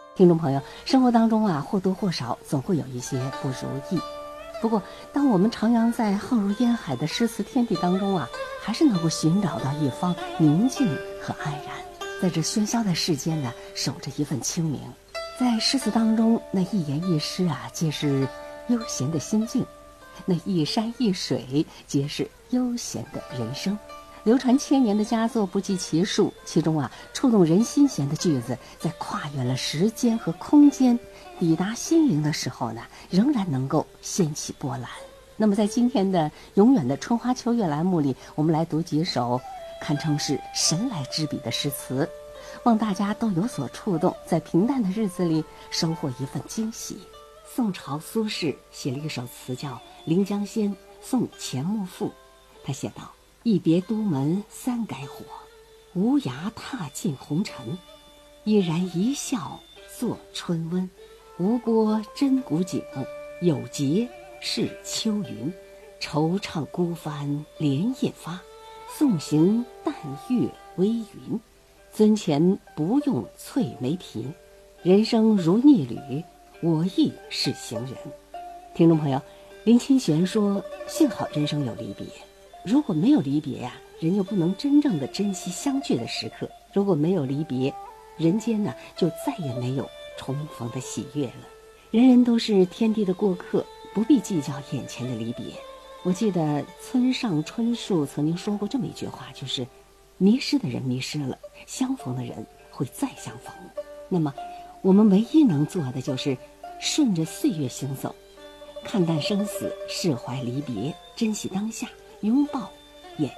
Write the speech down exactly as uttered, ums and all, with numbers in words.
听众朋友，生活当中啊，或多或少总会有一些不如意。不过，当我们徜徉在浩如烟海的诗词天地当中啊，还是能够寻找到一方宁静和安然，在这喧嚣的世间呢，守着一份清明。在诗词当中，那一言一诗啊，皆是悠闲的心境；那一山一水，皆是悠闲的人生。流传千年的佳作不计其数，其中啊，触动人心弦的句子，在跨越了时间和空间，抵达心灵的时候呢，仍然能够掀起波澜。那么在今天的永远的春花秋月栏目里，我们来读几首堪称是神来之笔的诗词，望大家都有所触动，在平淡的日子里收获一份惊喜。宋朝苏轼写了一首词叫《临江仙·送钱穆赋》，他写道：一别都门三改火，无涯踏尽红尘。依然一笑作春温，无波真古井，有节是秋云。惆怅孤帆连夜发，送行淡月微云。尊前不用翠眉颦，人生如逆旅，我亦是行人。听众朋友，林清玄说，幸好人生有离别，如果没有离别呀、啊，人就不能真正的珍惜相聚的时刻。如果没有离别，人间呢就再也没有重逢的喜悦了。人人都是天地的过客，不必计较眼前的离别。我记得村上春树曾经说过这么一句话，就是迷失的人迷失了，相逢的人会再相逢。那么我们唯一能做的就是顺着岁月行走，看淡生死，释怀离别，珍惜当下，拥抱